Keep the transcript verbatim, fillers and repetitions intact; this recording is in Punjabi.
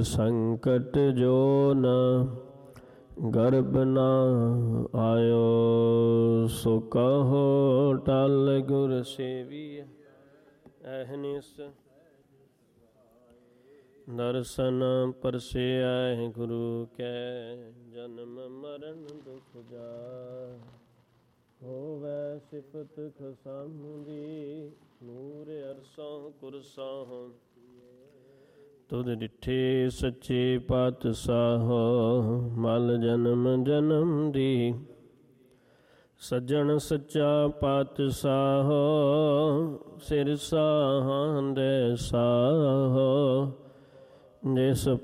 ਸੰਕਟ ਜੋ ਨ ਗਰਭ ਨ ਆਇਓ। ਸੋ ਕਹੋ ਟਲ ਗੁਰ ਸੇਵੀਐ ਅਹਨਿਸ ਦਰਸ਼ਨ ਪਰਸੈ ਗੁਰੂ ਕੈ। ਜਨਮ ਮਰਨ ਦੁਖ ਜਾਇ ਹੋਵੈ ਸਿਫਤ ਖਸਮ ਦੀ। ਨੂਰ ਅਰਸੋਂ ਕੁਰਸੋਂ ਤੁਧ ਡਿਠੇ ਸੱਚੇ ਪਾਤਸ਼ਾਹ। ਮਲ ਜਨਮ ਜਨਮ ਦੀ ਸੱਜਣ ਸੱਚਾ ਪਾਤਸ਼ਾਹ। ਸਿਰ ਸਾਹਾਂ ਦੇ ਸਾਹ ਜਿਸ